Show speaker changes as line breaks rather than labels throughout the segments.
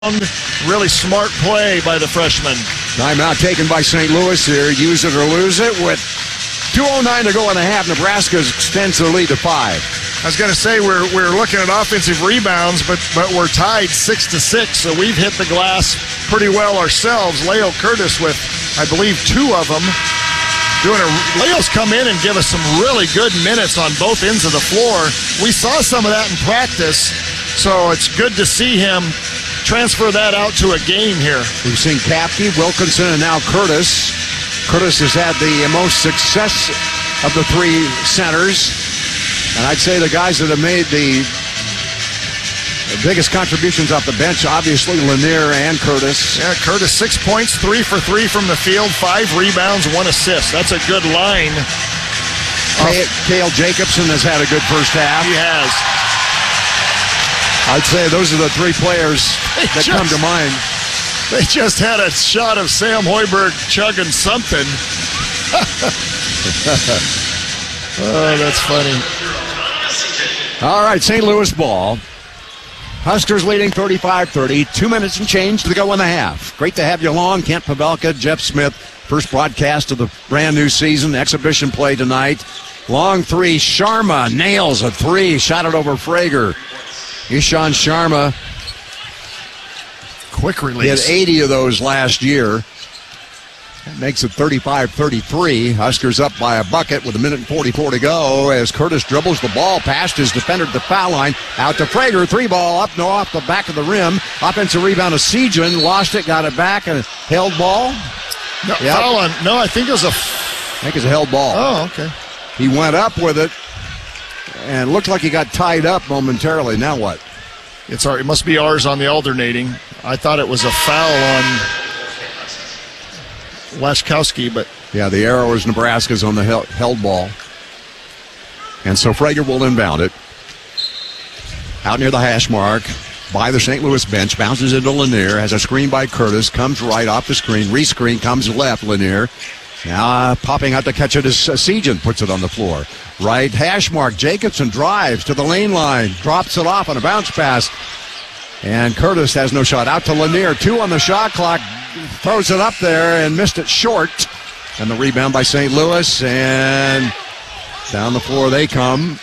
Really smart play by the freshman.
Timeout taken by St. Louis here. Use it or lose it with 2:09 to go in the half. Nebraska extends their lead to 5.
I was going to say we're looking at offensive rebounds, but we're tied 6-6, so we've hit the glass pretty well ourselves. Leo Curtis with, I believe, 2 of them. Leo's come in and give us some really good minutes on both ends of the floor. We saw some of that in practice, so it's good to see him transfer that out to a game here.
We've seen Kapke, Wilkinson, and now Curtis. Curtis has had the most success of the 3 centers. And I'd say the guys that have made the biggest contributions off the bench, obviously Lanier and Curtis.
Yeah, Curtis 6 points, 3 for 3 from the field, 5 rebounds, 1 assist. That's a good line.
Cale Jacobson has had a good first half.
He has.
I'd say those are the 3 players that come to mind.
They just had a shot of Sam Hoiberg chugging something. Oh, that's funny.
All right, St. Louis ball. Huskers leading 35-30. 2 minutes and change to go in the half. Great to have you along. Kent Pavelka, Jeff Smith. First broadcast of the brand new season. Exhibition play tonight. Long 3. Sharma nails a 3. Shot it over Frager. Ishan Sharma.
Quick release.
He had 80 of those last year. That makes it 35-33. Huskers up by a bucket with 1:44 to go as Curtis dribbles the ball past his defender to the foul line. Out to Frager. 3 ball up, no, off the back of the rim. Offensive rebound to Sejan. Lost it, got it back, and held ball.
No, foul on. No, I think it was
I think it's a held ball.
Oh, okay.
He went up with it and looked like he got tied up momentarily. Now what?
It must be ours on the alternating. I thought it was a foul on Lashkowski, but...
Yeah, the arrow is Nebraska's on the held ball. And so Frager will inbound it. Out near the hash mark by the St. Louis bench. Bounces into Lanier. Has a screen by Curtis. Comes right off the screen. Rescreen comes left. Lanier. Now popping out to catch it is Sejan. Puts it on the floor. Right hash mark. Jacobson drives to the lane line. Drops it off on a bounce pass. And Curtis has no shot. Out to Lanier. 2 on the shot clock. Throws it up there and missed it short. And the rebound by St. Louis. And down the floor they come.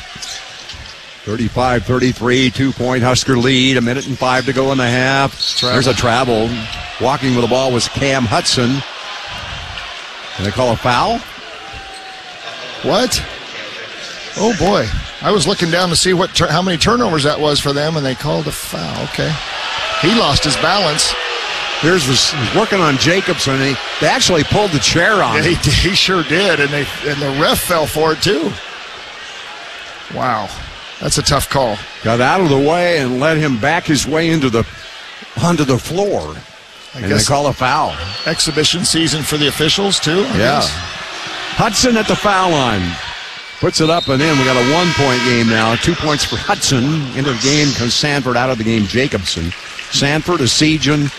35-33, 2-point Husker lead. 1:05 to go in the half. There's a travel. Walking with the ball was Cam Hudson. Can they call a foul?
What? Oh, boy. I was looking down to see how many turnovers that was for them, and they called a foul. Okay. He lost his balance.
Here's was working on Jacobson. They actually pulled the chair on him.
He sure did, and the ref fell for it, too. Wow. That's a tough call.
Got out of the way and let him back his way onto the floor. And they call a foul.
Exhibition season for the officials, too, I guess.
Hudson at the foul line. Puts it up and in. We got a 1-point game now. 2 points for Hudson. Into the game comes Sanford. Out of the game, Jacobson. Sanford, Sejan,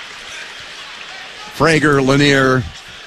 Frager, Lanier,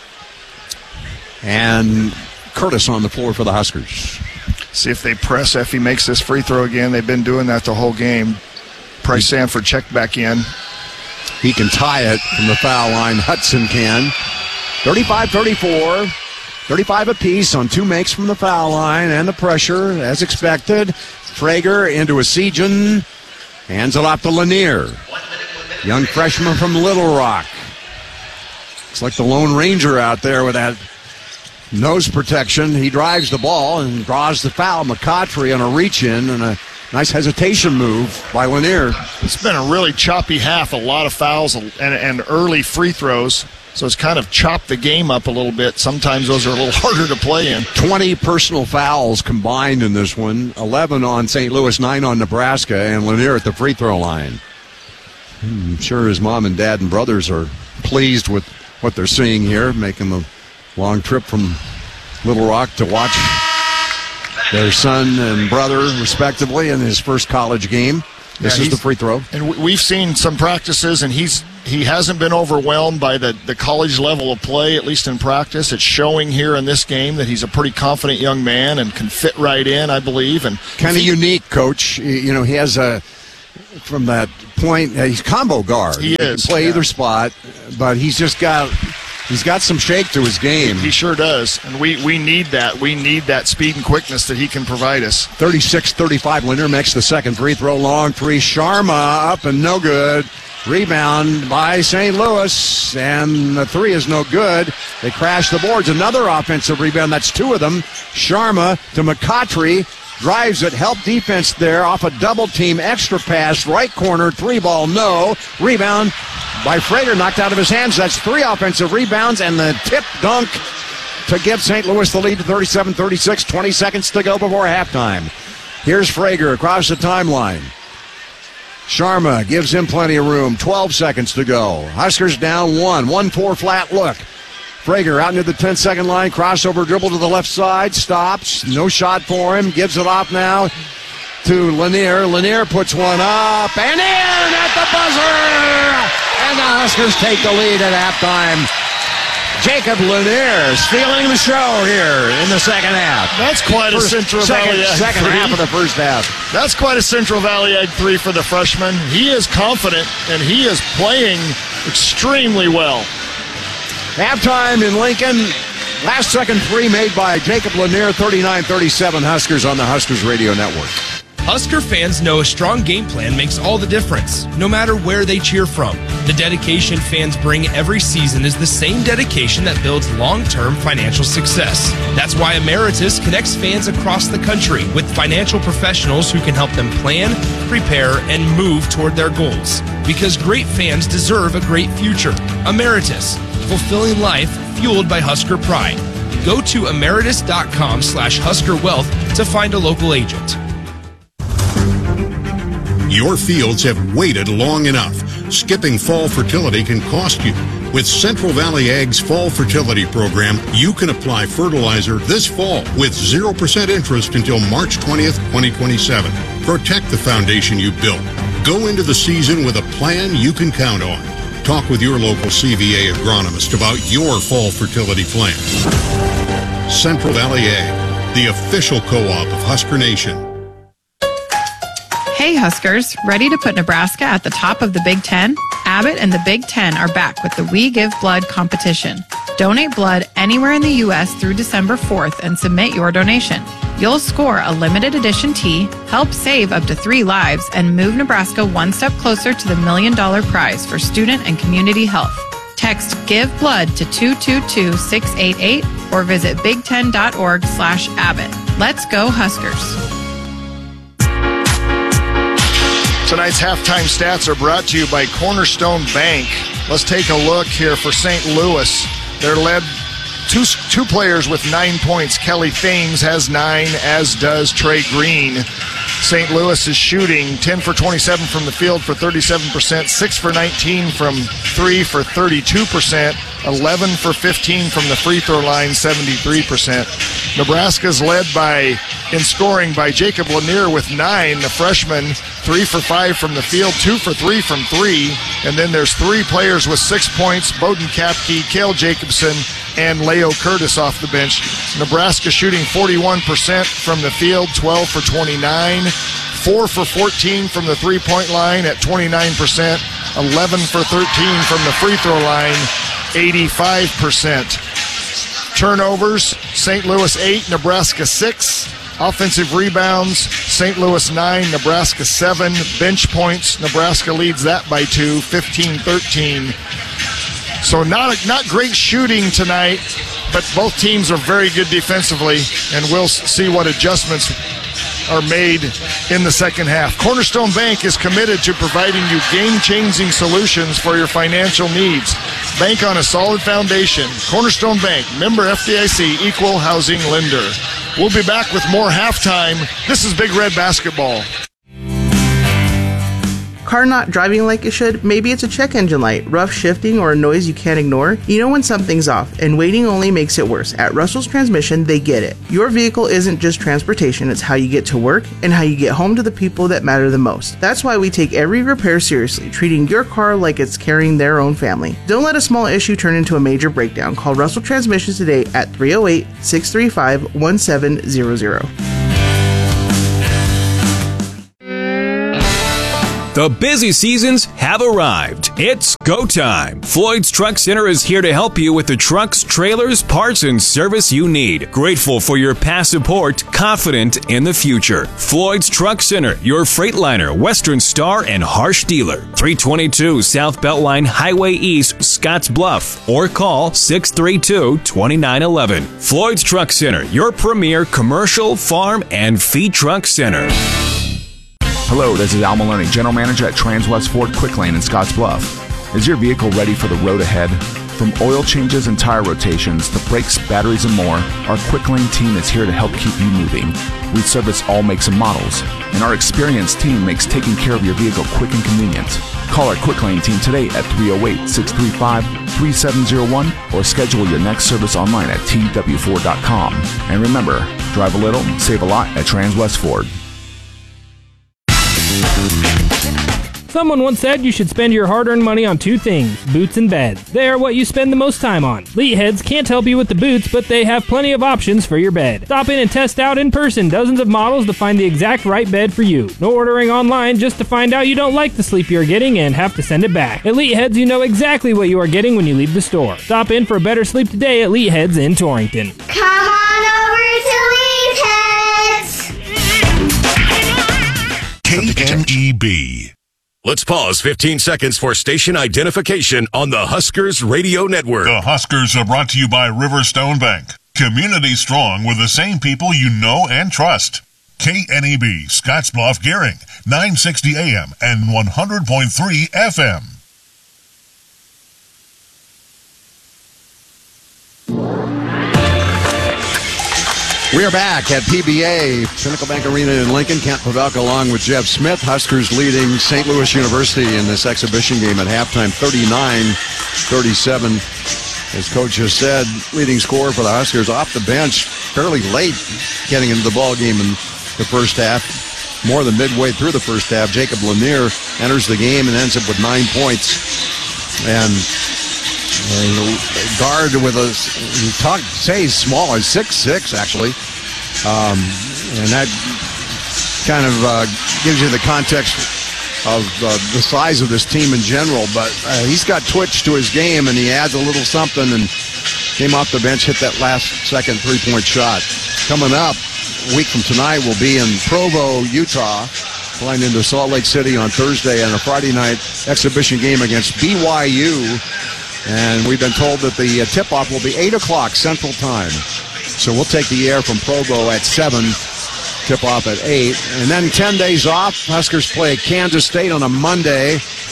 and Curtis on the floor for the Huskers.
See if they press. Effie makes this free throw again. They've been doing that the whole game. Price Sanford checked back in.
He can tie it from the foul line. Hudson can. 35-34. 35 apiece on 2 makes from the foul line, and the pressure, as expected. Frager into a Sejan. Hands it off to Lanier. Young freshman from Little Rock. It's like the Lone Ranger out there with that nose protection. He drives the ball and draws the foul. McCautry on a reach-in and a nice hesitation move by Lanier.
It's been a really choppy half. A lot of fouls and early free throws. So it's kind of chopped the game up a little bit. Sometimes those are a little harder to play in.
20 personal fouls combined in this one. 11 on St. Louis, 9 on Nebraska, and Lanier at the free throw line. I'm sure his mom and dad and brothers are pleased with what they're seeing here, making the long trip from Little Rock to watch their son and brother, respectively, in his first college game. This is the free throw.
And we've seen some practices, and he hasn't been overwhelmed by the college level of play, at least in practice. It's showing here in this game that he's a pretty confident young man and can fit right in, I believe. And
kind of unique, Coach. You know, he has from that point. He's combo guard.
He
can play either spot, but he's got some shake to his game.
He sure does, and we need that. We need that speed and quickness that he can provide us.
36-35. Lanier makes the second free throw. Long three. Sharma up and no good. Rebound by St. Louis, and the three is no good. They crash the boards. Another offensive rebound. That's two of them. Sharma to McCautry. Drives it. Help defense there off a double team. Extra pass. Right corner. Three ball. No. Rebound by Frater. Knocked out of his hands. That's three offensive rebounds, and the tip dunk to give St. Louis the lead to 37-36. 20 seconds to go before halftime. Here's Frager across the timeline. Sharma gives him plenty of room. 12 seconds to go. Huskers down 1-4 flat look. Frager out near the 10-second line. Crossover dribble to the left side. Stops. No shot for him. Gives it off now to Lanier. Lanier puts one up and in at the buzzer. And the Huskers take the lead at halftime. Jacob Lanier stealing the show here in the second half.
That's quite a Central Valley Ag
second
three.
Half of the first half.
That's quite a Central Valley Ag 3 for the freshman. He is confident, and he is playing extremely well.
Halftime in Lincoln. Last second three made by Jacob Lanier. 39-37 Huskers on the Huskers Radio Network.
Husker fans know a strong game plan makes all the difference, no matter where they cheer from. The dedication fans bring every season is the same dedication that builds long-term financial success. That's why Emeritus connects fans across the country with financial professionals who can help them plan, prepare, and move toward their goals. Because great fans deserve a great future. Emeritus, fulfilling life fueled by Husker pride. Go to emeritus.com/HuskerWealth to find a local agent.
Your fields have waited long enough. Skipping fall fertility can cost you. With Central Valley Ag's Fall Fertility Program, you can apply fertilizer this fall with 0% interest until March 20th, 2027. Protect the foundation you built. Go into the season with a plan you can count on. Talk with your local CVA agronomist about your fall fertility plan. Central Valley Ag, the official co-op of Husker Nation.
Hey Huskers, ready to put Nebraska at the top of the Big Ten? Abbott and the Big Ten are back with the We Give Blood competition. Donate blood anywhere in the U.S. through December 4th and submit your donation. You'll score a limited edition tee, help save up to 3 lives, and move Nebraska one step closer to the $1 million prize for student and community health. Text Give Blood to 222-688 or visit big10.org/Abbott. Let's go Huskers.
Tonight's halftime stats are brought to you by Cornerstone Bank. Let's take a look here for St. Louis. They're led two players with 9 points. Kelly Thames has 9, as does Trey Green. St. Louis is shooting 10 for 27 from the field for 37%, 6 for 19 from 3 for 32%, 11 for 15 from the free throw line, 73%. Nebraska's led in scoring by Jacob Lanier with 9, the freshman, 3 for 5 from the field, 2 for 3 from 3. And then there's 3 players with 6 points, Bowden Kapke, Cale Jacobson, and Leo Curtis off the bench. Nebraska shooting 41% from the field, 12 for 29, 4 for 14 from the three-point line at 29%, 11 for 13 from the free throw line, 85%. Turnovers, St. Louis 8, Nebraska 6. Offensive rebounds, St. Louis 9, Nebraska 7. Bench points, Nebraska leads that by 2, 15-13. So not great shooting tonight, but both teams are very good defensively, and we'll see what adjustments are made in the second half. Cornerstone Bank is committed to providing you game-changing solutions for your financial needs. Bank on a solid foundation. Cornerstone Bank, member FDIC, equal housing lender. We'll be back with more halftime. This is Big Red Basketball.
Car not driving like it should? Maybe it's a check engine light, rough shifting, or a noise you can't ignore? You know when something's off, and waiting only makes it worse. At Russell's Transmission, they get it. Your vehicle isn't just transportation, it's how you get to work and how you get home to the people that matter the most. That's why we take every repair seriously, treating your car like it's carrying their own family. Don't let a small issue turn into a major breakdown. Call Russell Transmissions today at 308-635-1700.
The busy seasons have arrived. It's go time. Floyd's Truck Center is here to help you with the trucks, trailers, parts, and service you need. Grateful for your past support, confident in the future. Floyd's Truck Center, your Freightliner, Western Star, and Harsh dealer. 322 South Beltline Highway East, Scotts Bluff. Or call 632-2911. Floyd's Truck Center, your premier commercial, farm, and feed truck center.
Hello, this is Al Maloney, General Manager at Transwest Ford Quick Lane in Scotts Bluff. Is your vehicle ready for the road ahead? From oil changes and tire rotations to brakes, batteries, and more, our Quick Lane team is here to help keep you moving. We service all makes and models, and our experienced team makes taking care of your vehicle quick and convenient. Call our Quick Lane team today at 308-635-3701 or schedule your next service online at tw4.com. And remember, drive a little, save a lot at Transwest Ford.
Someone once said you should spend your hard-earned money on two things, boots and beds. They are what you spend the most time on. Leadheads can't help you with the boots, but they have plenty of options for your bed. Stop in and test out in person dozens of models to find the exact right bed for you. No ordering online just to find out you don't like the sleep you're getting and have to send it back. At Leadheads, you know exactly what you are getting when you leave the store. Stop in for a better sleep today at Leadheads in Torrington.
Come on over to Leadheads!
KNEB. Let's pause 15 seconds for station identification on the Huskers Radio Network.
The Huskers are brought to you by Riverstone Bank. Community strong with the same people you know and trust. KNEB, Scottsbluff, Gehring, 960 AM and 100.3 FM.
We are back at PBA, Pinnacle Bank Arena in Lincoln. Kent Pavelka along with Jeff Smith. Huskers leading St. Louis University in this exhibition game at halftime, 39-37. As Coach just said, leading scorer for the Huskers off the bench fairly late getting into the ball game in the first half. More than midway through the first half, Jacob Lanier enters the game and ends up with 9 points. And guard with a, he's small, he's 6'6", actually. And that kind of gives you the context of the size of this team in general. But he's got twitch to his game, and he adds a little something, and came off the bench, hit that last second three-point shot. Coming up, a week from tonight, we'll be in Provo, Utah, flying into Salt Lake City on Thursday, and a Friday night exhibition game against BYU. And we've been told that the tip-off will be 8 o'clock Central Time. So we'll take the air from Provo at 7, tip-off at 8. And then 10 days off. Huskers play Kansas State on a Monday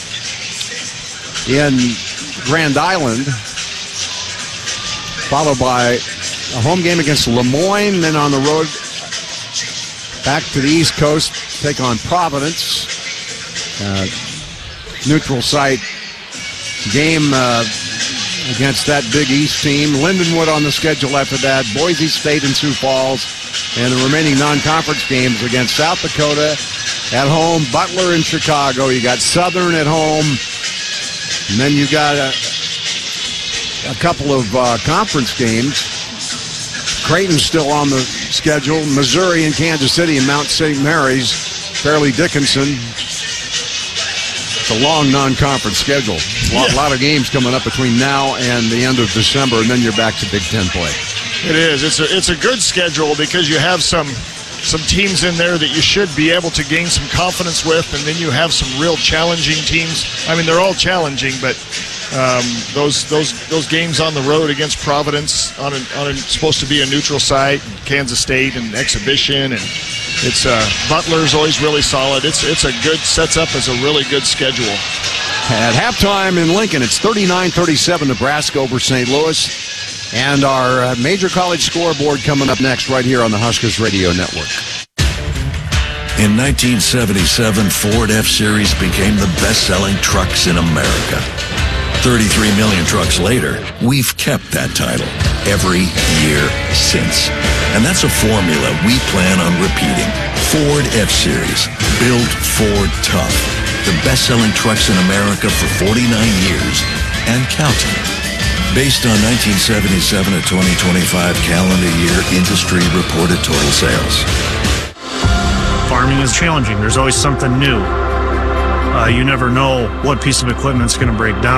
in Grand Island, followed by a home game against Lemoyne, then on the road back to the East Coast, take on Providence. Neutral site game against that Big East team. Lindenwood on the schedule after that, Boise State and Sioux Falls, and the remaining non-conference games against South Dakota at home, Butler in Chicago. You got Southern at home, and then you got a couple of conference games. Creighton's still on the schedule, Missouri and Kansas City and Mount St. Mary's, Fairleigh Dickinson. It's a long non-conference schedule. A lot of games coming up between now and the end of December, and then you're back to Big Ten play.
It is. It's a good schedule because you have some teams in there that you should be able to gain some confidence with, and then you have some real challenging teams. I mean, they're all challenging, but those games on the road against Providence on supposed to be a neutral site, Kansas State and exhibition, and it's Butler's always really solid. It's a good, sets up as a really good schedule.
At halftime in Lincoln, it's 39-37 Nebraska over St. Louis. And our major college scoreboard coming up next right here on the Huskers Radio Network.
In 1977, Ford F-Series became the best-selling trucks in America. 33 million trucks later, we've kept that title every year since. And that's a formula we plan on repeating. Ford F-Series, built Ford tough. The best-selling trucks in America for 49 years and counting. Based on 1977 to 2025 calendar year industry reported total sales.
Farming is challenging. There's always something new. You never know what piece of equipment's going to break down.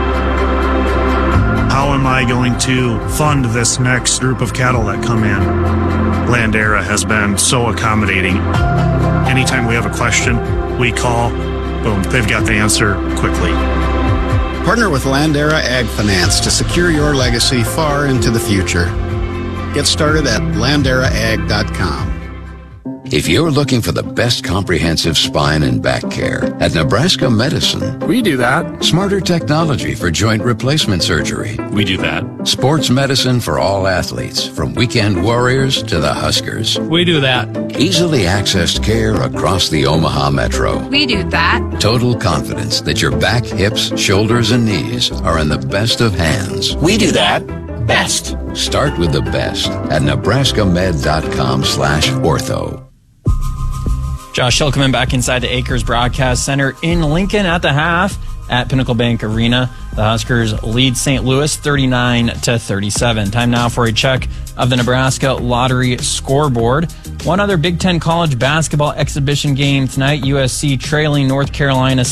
How am I going to fund this next group of cattle that come in? Landera has been so accommodating. Anytime we have a question, we call, boom, they've got the answer quickly.
Partner with Landera Ag Finance to secure your legacy far into the future. Get started at landeraag.com.
If you're looking for the best comprehensive spine and back care, at Nebraska Medicine,
we do that.
Smarter technology for joint replacement surgery,
we do that.
Sports medicine for all athletes, from weekend warriors to the Huskers,
we do that.
Easily accessed care across the Omaha Metro,
We do that.
total confidence that your back, hips, shoulders, and knees are in the best of hands.
We do that. Best.
Start with the best at nebraskamed.com/ortho.
Josh Hill coming back inside the Acres Broadcast Center in Lincoln at the half at Pinnacle Bank Arena. The Huskers lead St. Louis 39-37. Time now for a check of the Nebraska Lottery scoreboard. One other Big Ten college basketball exhibition game tonight. USC trailing North Carolina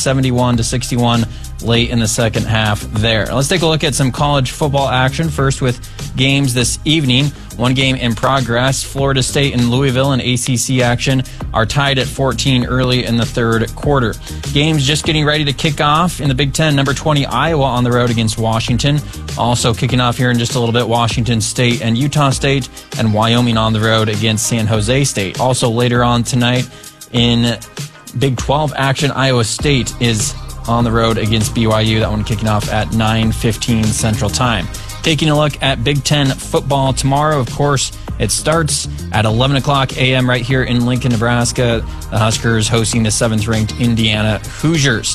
71-61 late in the second half there. Let's take a look at some college football action. First with games this evening. One game in progress. Florida State and Louisville in ACC action are tied at 14 early in the third quarter. Games just getting ready to kick off in the Big Ten. Number 20 Iowa on the road against Washington. Also kicking off here in just a little bit, Washington State and Utah State, and Wyoming on the road against San Jose State. Also later on tonight in Big 12 action, Iowa State is on the road against BYU. That one kicking off at 9:15 Central Time. Taking a look at Big Ten football tomorrow, of course, it starts at 11 o'clock a.m. right here in Lincoln, Nebraska. The Huskers hosting the 7th-ranked Indiana Hoosiers.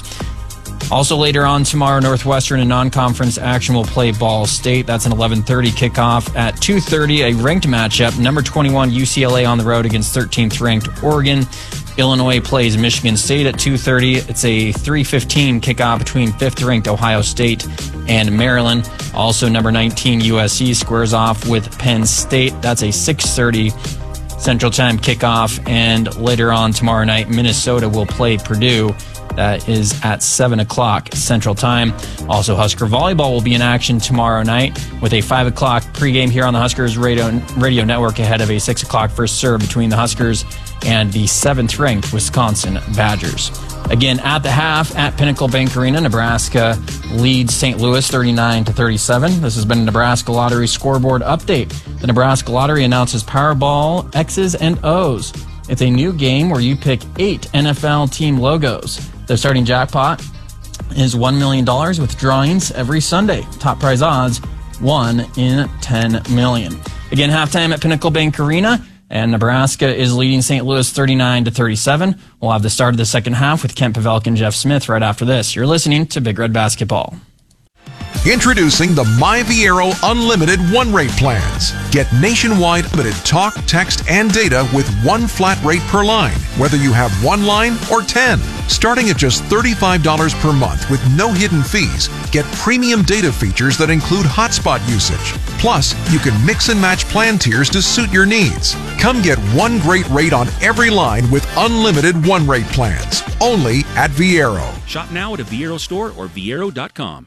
Also later on tomorrow, Northwestern in non-conference action will play Ball State. That's an 11:30 kickoff. At 2:30, a ranked matchup. Number 21 UCLA on the road against 13th-ranked Oregon. Illinois plays Michigan State at 2:30. It's a 3:15 kickoff between 5th-ranked Ohio State and Maryland. Also, number 19 USC squares off with Penn State. That's a 6:30 Central Time kickoff. And later on tomorrow night, Minnesota will play Purdue. That is at 7 o'clock Central Time. Also, Husker Volleyball will be in action tomorrow night with a 5 o'clock pregame here on the Huskers Radio Network ahead of a 6 o'clock first serve between the Huskers and the 7th-ranked Wisconsin Badgers. Again, at the half at Pinnacle Bank Arena, Nebraska leads St. Louis 39-37. This has been a Nebraska Lottery scoreboard update. The Nebraska Lottery announces Powerball X's and O's. It's a new game where you pick 8 NFL team logos. The starting jackpot is $1 million with drawings every Sunday. Top prize odds, 1 in 10 million. Again, halftime at Pinnacle Bank Arena. And Nebraska is leading St. Louis 39-37. We'll have the start of the second half with Kent Pavelka and Jeff Smith right after this. You're listening to Big Red Basketball.
Introducing the My Viero Unlimited one-rate plans. Get nationwide limited talk, text, and data with one flat rate per line, whether you have one line or 10. Starting at just $35 per month with no hidden fees, get premium data features that include hotspot usage. Plus, you can mix and match plan tiers to suit your needs. Come get one great rate on every line with unlimited one-rate plans. Only at Viero.
Shop now at a Viero store or Viero.com.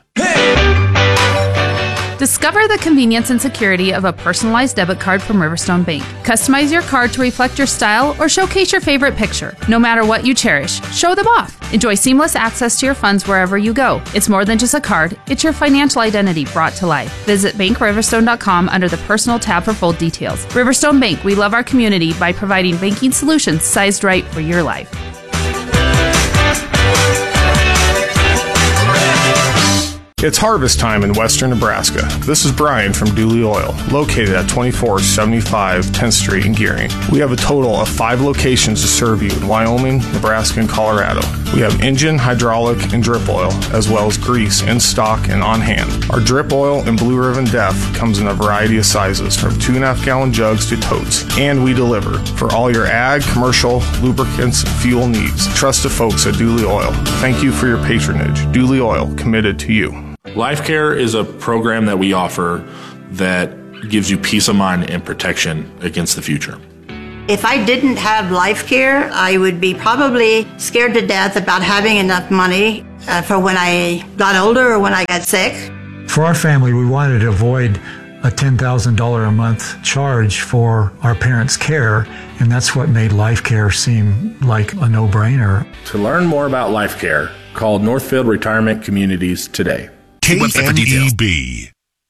Discover the convenience and security of a personalized debit card from Riverstone Bank. Customize your card to reflect your style or showcase your favorite picture. No matter what you cherish, show them off. Enjoy seamless access to your funds wherever you go. It's more than just a card, it's your financial identity brought to life. Visit BankRiverstone.com under the Personal tab for full details. Riverstone Bank, we love our community by providing banking solutions sized right for your life.
It's harvest time in western Nebraska. This is Brian from Dooley Oil, located at 2475 10th Street in Gearing. We have a total of 5 locations to serve you in Wyoming, Nebraska, and Colorado. We have engine, hydraulic, and drip oil, as well as grease in stock and on hand. Our drip oil and Blue Ribbon Def comes in a variety of sizes, from 2.5-gallon jugs to totes, and we deliver for all your ag, commercial, lubricants, and fuel needs. Trust the folks at Dooley Oil. Thank you for your patronage. Dooley Oil, committed to you.
Life Care is a program that we offer that gives you peace of mind and protection against the future.
If I didn't have Life Care, I would be probably scared to death about having enough money for when I got older or when I got sick.
For our family, we wanted to avoid a $10,000 a month charge for our parents' care, and that's what made Life Care seem like a no-brainer.
To learn more about Life Care, call Northfield Retirement Communities today.
KNEB.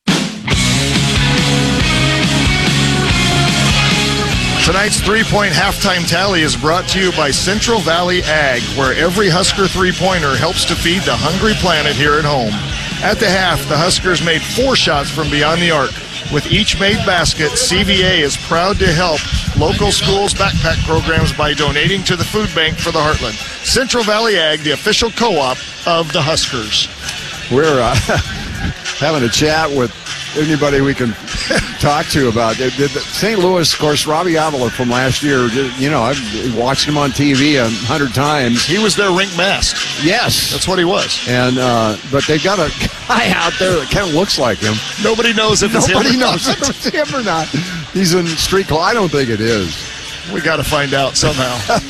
Tonight's three-point halftime tally is brought to you by Central Valley Ag, where every Husker three-pointer helps to feed the hungry planet here at home. At the half, the Huskers made 4 shots from beyond the arc. With each made basket, CVA is proud to help local schools' backpack programs by donating to the food bank for the Heartland. Central Valley Ag, the official co-op of the Huskers.
We're having a chat with anybody we can talk to about it. St. Louis, of course, Robbie Avila from last year, you know, I've watched him on TV 100 times.
He was their rink mask.
Yes.
That's what he was.
And but they've got a guy out there that kind of looks like him.
Nobody knows if it's him or not.
Nobody knows if it's him or not. He's in street call. I don't think it is.
We got to find out somehow.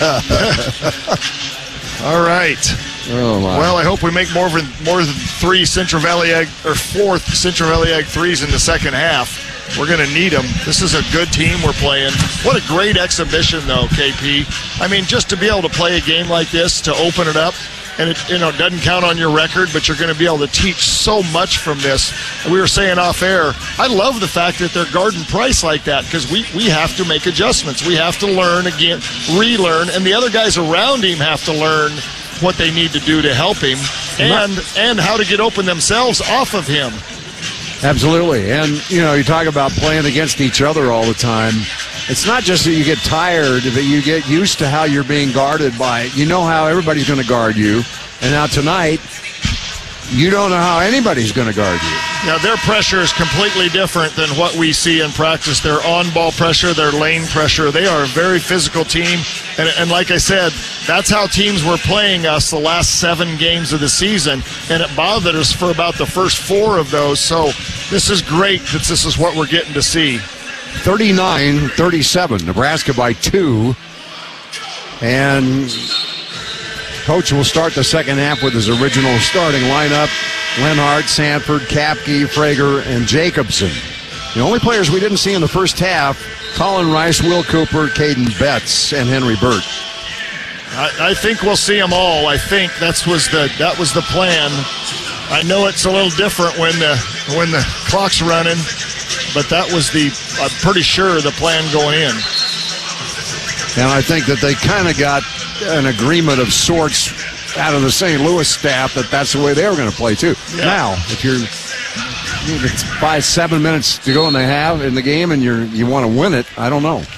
All right.
Oh, my.
Well, I hope we make more than 3 Central Valley Ag, or 4 Central Valley Ag threes in the second half. We're going to need them. This is a good team we're playing. What a great exhibition, though, KP. I mean, just to be able to play a game like this, to open it up, and it doesn't count on your record, but you're going to be able to teach so much from this. We were saying off air, I love the fact that they're guarding Price like that, because we have to make adjustments. We have to learn again, relearn, and the other guys around him have to learn what they need to do to help him and how to get open themselves off of him.
Absolutely. And, you talk about playing against each other all the time. It's not just that you get tired, but you get used to how you're being guarded by, how everybody's going to guard you. And now tonight, you don't know how anybody's going to guard you.
Now, their pressure is completely different than what we see in practice. Their on-ball pressure, their lane pressure. They are a very physical team. And like I said, that's how teams were playing us the last 7 games of the season. And it bothered us for about the first 4 of those. So this is great that this is what we're getting to see.
39-37, Nebraska by 2. And Coach will start the second half with his original starting lineup: Lenhart, Sanford, Kapke, Frager, and Jacobson. The only players we didn't see in the first half: Colin Rice, Will Cooper, Caden Betts, and Henry Burt.
I think we'll see them all. I think that was the plan. I know it's a little different when the clock's running, but that was I'm pretty sure the plan going in.
And I think that they kind of got an agreement of sorts out of the St. Louis staff that that's the way they were going to play too. Yeah. Now, if it's 5-7 minutes to go in the game and you want to win it, I don't know.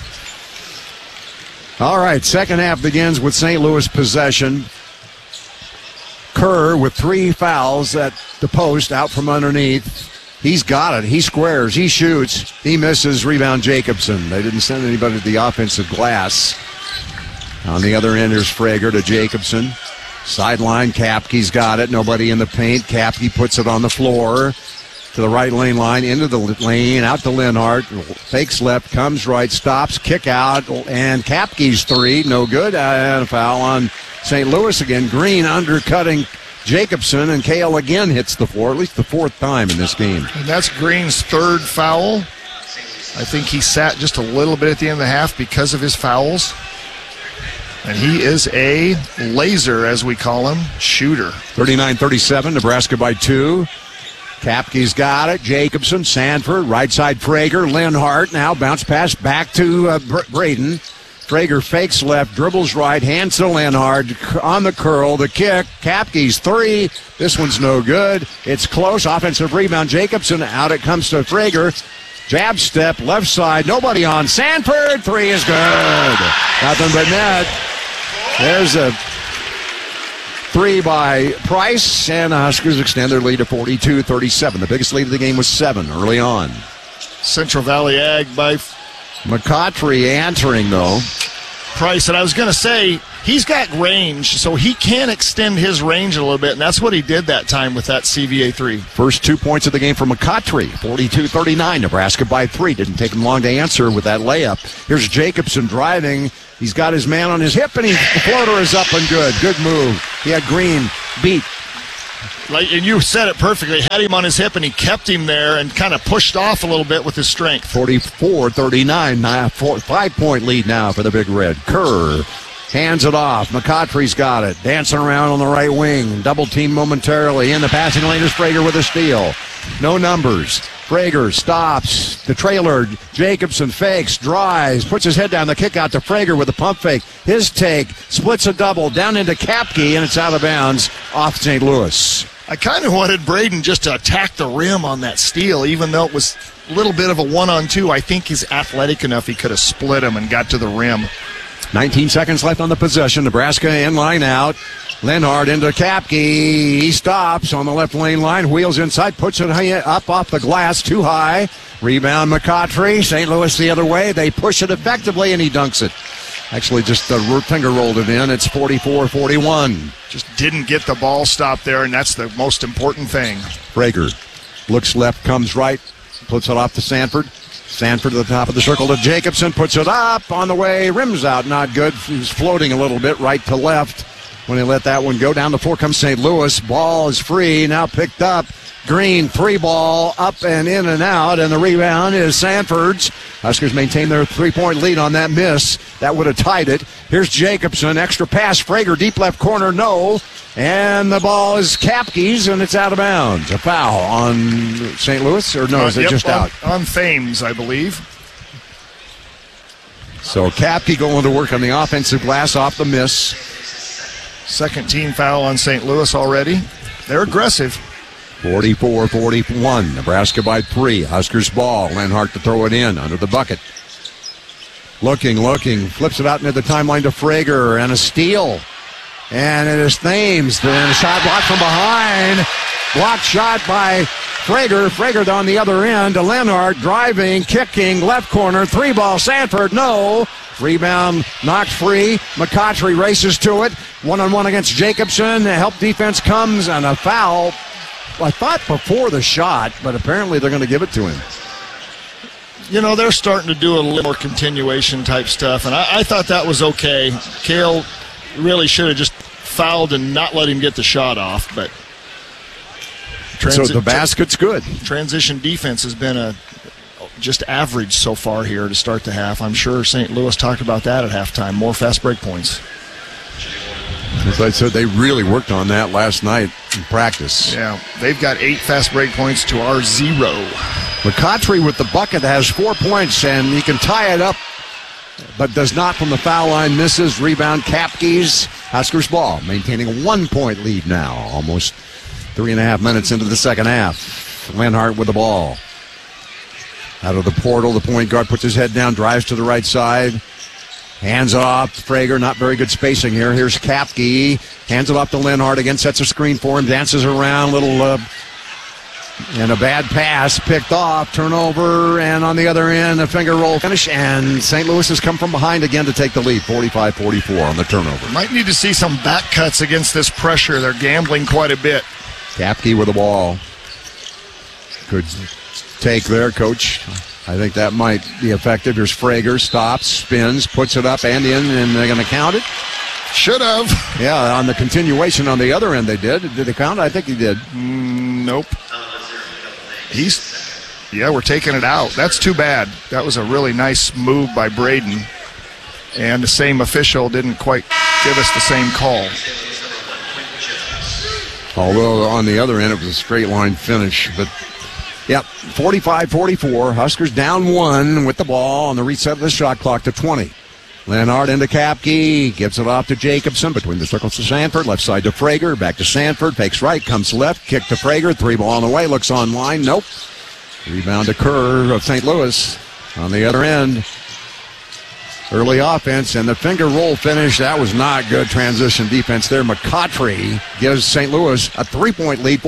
All right, second half begins with St. Louis possession. Kerr with 3 fouls at the post, out from underneath. He's got it. He squares. He shoots. He misses. Rebound Jacobson. They didn't send anybody to the offensive glass. On the other end, there's Frager to Jacobson. Sideline, Kapke's got it. Nobody in the paint. Kapke puts it on the floor to the right lane line, into the lane, out to Lenhart. Fakes left, comes right, stops, kick out, and Kapke's 3. No good. And a foul on St. Louis again. Green undercutting Jacobson, and Kale again hits the floor, at least the 4th time in this game.
And that's Green's 3rd foul. I think he sat just a little bit at the end of the half because of his fouls. And he is a laser, as we call him, shooter.
39-37, Nebraska by 2. Kapke's got it. Jacobson, Sanford, right side Frager, Lenhart. Now bounce pass back to Braden. Frager fakes left, dribbles right, hands to Lenhart on the curl, the kick. Kapke's 3. This one's no good. It's close. Offensive rebound. Jacobson out. It comes to Frager. Jab step, left side. Nobody on. Sanford. 3 is good. Nothing but net. There's a 3 by Price, and the Huskers extend their lead to 42-37. The biggest lead of the game was 7 early on.
Central Valley Ag by
McCautry answering, though.
Price, and I was going to say, he's got range, so he can extend his range a little bit, and that's what he did that time with that CVA 3.
First 2 points of the game for McCautry, 42-39. Nebraska by 3. Didn't take him long to answer with that layup. Here's Jacobson driving. He's got his man on his hip, and the floater is up and good. Good move. He had Green beat.
And you said it perfectly. Had him on his hip, and he kept him there and kind of pushed off a little bit with his strength.
44-39. 5-point lead now for the Big Red. Kerr hands it off. McCautry's got it. Dancing around on the right wing. Double team momentarily. In the passing lane is Frager with a steal. No numbers. Frager stops. The trailer. Jacobson fakes, drives, puts his head down. The kick out to Frager with a pump fake. His take. Splits a double. Down into Kapke, and it's out of bounds off St. Louis.
I kind of wanted Braden just to attack the rim on that steal, even though it was a little bit of a 1-on-2. I think he's athletic enough he could have split him and got to the rim.
19 seconds left on the possession. Nebraska in line out. Lenhart into Kapke. He stops on the left lane line. Wheels inside. Puts it up off the glass. Too high. Rebound McCautry. St. Louis the other way. They push it effectively, and he dunks it. Actually, just finger rolled it in. It's 44-41.
Just didn't get the ball stop there, and that's the most important thing.
Frager looks left, comes right, puts it off to Sanford. Sanford to the top of the circle to Jacobson, puts it up on the way, rims out, not good. He was floating a little bit right to left when he let that one go. Down the floor comes St. Louis. Ball is free, now picked up. Green, 3-ball, up and in and out, and the rebound is Sanford's. Huskers maintain their 3-point lead on that miss. That would have tied it. Here's Jacobson, extra pass, Frager, deep left corner, no. And the ball is Kapke's, and it's out of bounds. A foul on St. Louis, or no, is it just out?
On Thames, I believe.
So Kapke going to work on the offensive glass off the miss.
Second team foul on St. Louis already. They're aggressive.
44-41. Nebraska by 3. Huskers ball. Lenhart to throw it in under the bucket. Looking. Flips it out near the timeline to Frager. And a steal. And it is Thames. Then a shot blocked from behind. Blocked shot by Frager. Frager on the other end to Lenhart. Driving, kicking, left corner. 3-ball. Sanford, no. Rebound knocked free. McCautry races to it. 1-on-1 against Jacobson. The help defense comes, and a foul. I thought before the shot, but apparently they're going to give it to him.
You know, they're starting to do a little more continuation type stuff, and I thought that was okay. Cale really should have just fouled and not let him get the shot off, but
so the basket's good.
Transition defense has been just average so far here to start the half. I'm sure St. Louis talked about that at halftime. More fast break points.
As I said, they really worked on that last night in practice.
Yeah, they've got 8 fast break points to our 0.
McCautry with the bucket has 4 points, and he can tie it up, but does not from the foul line. Misses. Rebound Kapke's. Huskers ball, maintaining a 1-point lead now. Almost 3.5 minutes into the second half. Lenhart with the ball. Out of the portal, the point guard puts his head down, drives to the right side. Hands it off to Frager. Not very good spacing here. Here's Kapke. Hands it off to Lenhart. Again, sets a screen for him. Dances around. And a bad pass. Picked off. Turnover. And on the other end, a finger roll finish. And St. Louis has come from behind again to take the lead. 45-44 on the turnover.
Might need to see some back cuts against this pressure. They're gambling quite a bit.
Kapke with the ball. Good take there, Coach. I think that might be effective. Here's Frager, stops, spins, puts it up and in, and they're going to count it.
Should have.
Yeah, on the continuation on the other end they did. Did they count it? I think he did.
Nope. We're taking it out. That's too bad. That was a really nice move by Braden. And the same official didn't quite give us the same call.
Although on the other end it was a straight line finish, but yep, 45-44. Huskers down 1 with the ball on the reset of the shot clock to 20. Lenhart into Kapke, gives it off to Jacobson, between the circles to Sanford, left side to Frager, back to Sanford, fakes right, comes left, kick to Frager, 3-ball on the way, looks online, nope. Rebound to Kerr of St. Louis on the other end. Early offense and the finger roll finish. That was not good transition defense there. McCautry gives St. Louis a 3-point lead,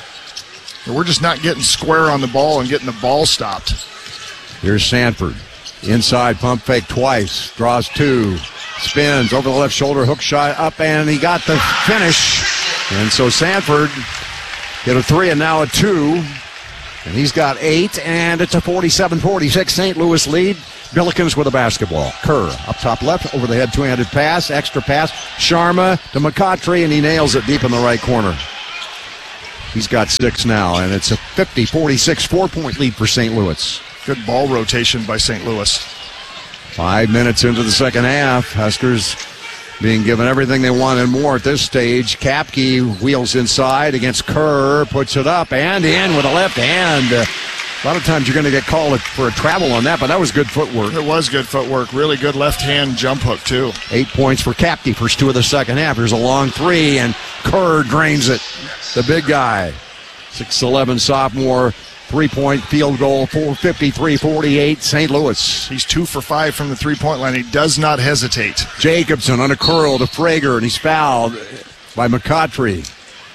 47-44.
We're just not getting square on the ball and getting the ball stopped.
Here's Sanford. Inside pump fake twice. Draws 2. Spins over the left shoulder. Hook shot up, and he got the finish. And so Sanford hit a 3 and now a 2. And he's got 8, and it's a 47-46 St. Louis lead. Billikens with a basketball. Kerr up top left, over the head, two-handed pass, extra pass. Sharma to McCautry, and he nails it deep in the right corner. He's got 6 now, and it's a 50-46 4-point lead for St. Louis.
Good ball rotation by St. Louis.
5 minutes into the second half. Huskers being given everything they want and more at this stage. Kapke wheels inside against Kerr, puts it up and in with a left hand. A lot of times you're going to get called for a travel on that, but that was good footwork.
It was good footwork. Really good left-hand jump hook, too.
8 points for Kapke, first 2 of the second half. Here's a long 3, and Kerr drains it. The big guy, 6'11" sophomore, 3-point field goal, 4:53-48, St. Louis.
He's 2 for 5 from the three-point line. He does not hesitate.
Jacobson on a curl to Frager, and he's fouled by McCautry.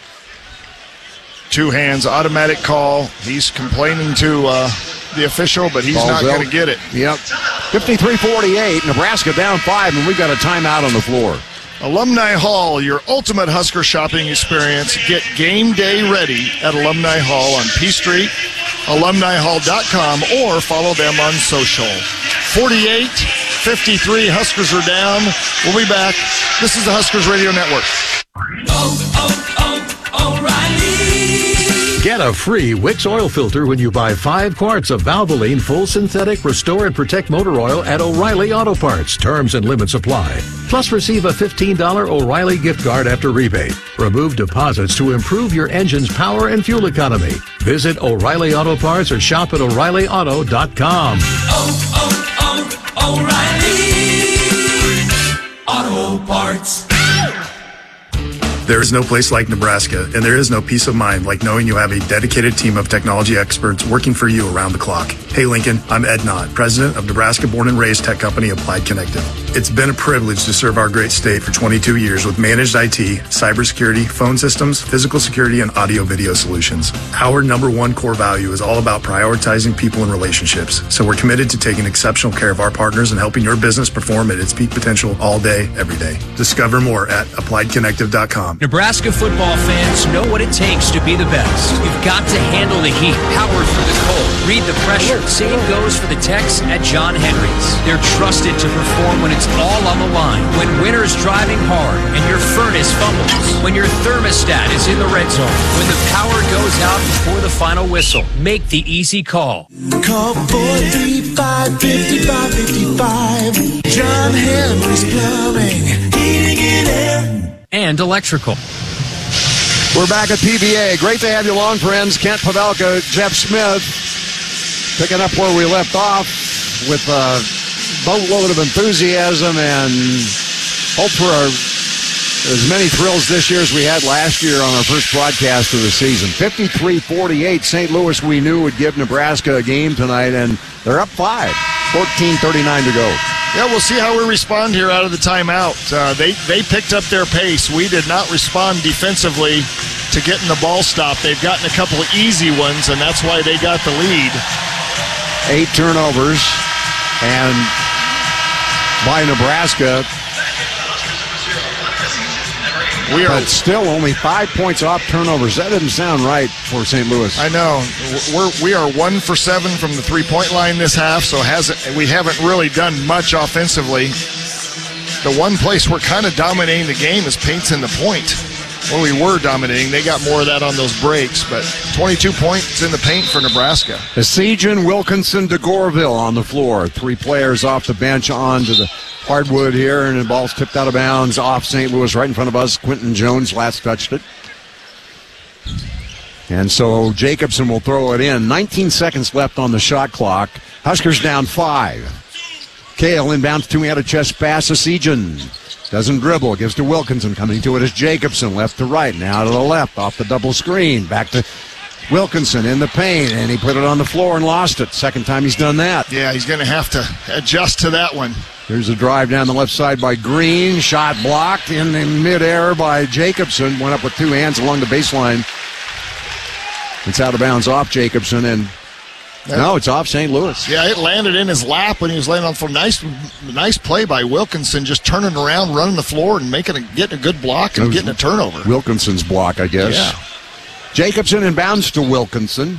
2 hands, automatic call. He's complaining to the official, but he's not going to get it.
Yep. 53-48, Nebraska down 5, and we've got a timeout on the floor.
Alumni Hall, your ultimate Husker shopping experience. Get game day ready at Alumni Hall on P Street, alumnihall.com, or follow them on social. 48-53, Huskers are down. We'll be back. This is the Huskers Radio Network.
O'Reilly. Get a free Wix oil filter when you buy 5 quarts of Valvoline Full Synthetic Restore and Protect Motor Oil at O'Reilly Auto Parts. Terms and limits apply. Plus, receive a $15 O'Reilly gift card after rebate. Remove deposits to improve your engine's power and fuel economy. Visit O'Reilly Auto Parts or shop at O'ReillyAuto.com.
O'Reilly Auto Parts.
There is no place like Nebraska, and there is no peace of mind like knowing you have a dedicated team of technology experts working for you around the clock. Hey Lincoln, I'm Ed Knott, president of Nebraska born and raised tech company Applied Connective. It's been a privilege to serve our great state for 22 years with managed IT, cybersecurity, phone systems, physical security, and audio-video solutions. Our #1 core value is all about prioritizing people and relationships, so we're committed to taking exceptional care of our partners and helping your business perform at its peak potential all day, every day. Discover more at appliedconnective.com.
Nebraska football fans know what it takes to be the best. You've got to handle the heat, power through the cold, read the pressure. Same goes for the techs at John Henry's. They're trusted to perform when it's all on the line, when winter's driving hard and your furnace fumbles, when your thermostat is in the red zone, when the power goes out before the final whistle. Make the easy call.
Call 435-5555. John Henry's Plumbing, Heating and Air.
And electrical.
We're back at PBA. Great to have you along, friends. Kent Pavelka, Jeff Smith, picking up where we left off with a boatload of enthusiasm and hope for as many thrills this year as we had last year on our first broadcast of the season. 53-48, St. Louis we knew would give Nebraska a game tonight, and they're up 5, 14:39 to go.
Yeah, we'll see how we respond here out of the timeout. They picked up their pace. We did not respond defensively to getting the ball stopped. They've gotten a couple of easy ones, and that's why they got the lead.
8 turnovers, and by Nebraska, but still only 5 points off turnovers. That doesn't sound right for St. Louis.
I know. We are 1 for 7 from the three-point line this half, so we haven't really done much offensively. The one place we're kind of dominating the game is paints in the point. Well, we were dominating. They got more of that on those breaks, but 22 points in the paint for Nebraska.
Esijan, Wilkinson, DeGorville on the floor. 3 players off the bench onto the hardwood here, and the ball's tipped out of bounds off St. Louis right in front of us. Quentin Jones last touched it. And so Jacobson will throw it in. 19 seconds left on the shot clock. Huskers down 5. Kale inbounds, 2-handed chest pass. Esijan doesn't dribble, gives to Wilkinson. Coming to it is Jacobson, left to right. Now to the left, off the double screen. Back to Wilkinson in the paint, and he put it on the floor and lost it. Second time he's done that.
Yeah, he's going to have to adjust to that one.
Here's a drive down the left side by Green. Shot blocked in the midair by Jacobson. Went up with 2 hands along the baseline. It's out of bounds off Jacobson, and No, it's off St. Louis.
Yeah, it landed in his lap when he was laying on for nice play by Wilkinson, just turning around, running the floor, and getting a good block and getting a turnover.
Wilkinson's block, I guess.
Yeah.
Jacobson inbounds to Wilkinson.